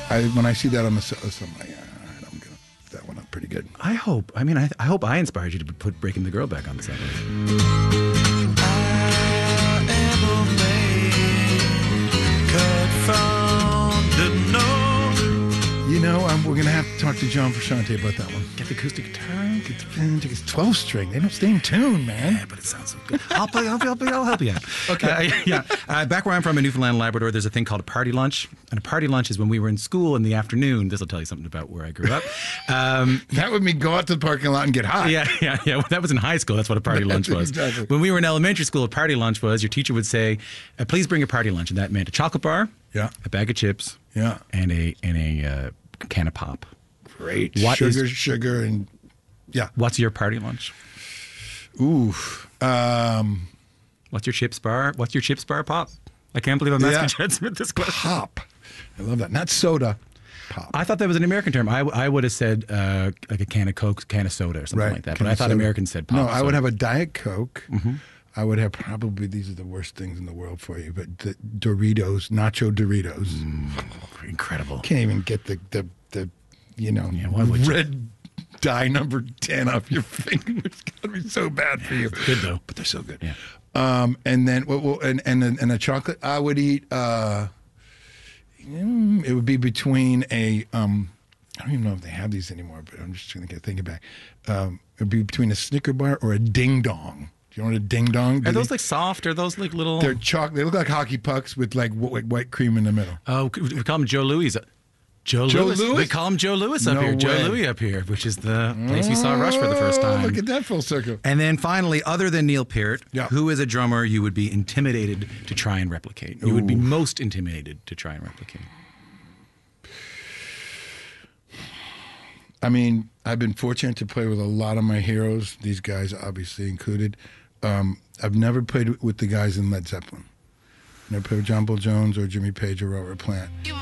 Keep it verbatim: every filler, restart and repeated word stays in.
I when I see that on the set list, I'm like, ah, I'm gonna that one up pretty good. I hope. I mean, I, I hope I inspired you to put Breaking the Girl back on the set list. I am a man cut from the north. You know, um, we're gonna have to talk to John Frusciante about that one. Get the acoustic guitar. Get the it's twelve string. They don't stay in tune, man. Yeah, but it sounds so good. I'll play. I'll, I'll, I'll help you out. Okay. Uh, yeah. Uh, back where I'm from in Newfoundland and Labrador, there's a thing called a party lunch. And a party lunch is when we were in school in the afternoon. This will tell you something about where I grew up. Um, That would mean go out to the parking lot and get hot. yeah, yeah, yeah. Well, that was in high school. That's what a party lunch was. Exactly. When we were in elementary school, a party lunch was your teacher would say, uh, "Please bring a party lunch," and that meant a chocolate bar, Yeah. a bag of chips, Yeah. and a and a uh, can of pop. Great. What sugar, is- sugar, and yeah. What's your party lunch? Ooh. Um, What's your chips bar? What's your chips bar pop? I can't believe I'm asking Yeah. Chad Smith this question. pop. I love that. Not soda. Pop. I thought that was an American term. I, I would have said uh, like a can of Coke, can of soda, or something Right. like that. Can But I of thought soda. Americans said pop. No, I so- would have a Diet Coke. Mm-hmm. I would have probably, these are the worst things in the world for you, but the Doritos, nacho Doritos. Mm, incredible. Can't even get the, the, the you know, Yeah, why would you? red dye number ten off your finger. It's got to be so bad for you. Good though. But they're so good. Yeah. Um, and then, well, well, and, and, and a chocolate, I would eat, uh, mm, it would be between a, um, I don't even know if they have these anymore, but I'm just going to get thinking back. Um, it would be between a Snicker bar or a Ding Dong. Do you know what a Ding Dong? Are those like soft? Are those like little? They're chalk. They look like hockey pucks with like white, white cream in the middle. Oh, we call him Joe Louis. Joe, Joe Louis. Louis? We call him Joe Louis up No here. Joe way. Louis up here, which is the place we saw Rush for the first Oh, time. look at that full circle. And then finally, other than Neil Peart, Yeah. who is a drummer you would be intimidated to try and replicate? You would be most intimidated to try and replicate. I mean, I've been fortunate to play with a lot of my heroes, these guys obviously included. Um, I've never played with the guys in Led Zeppelin. Never played with John Paul Jones or Jimmy Page or Robert Plant.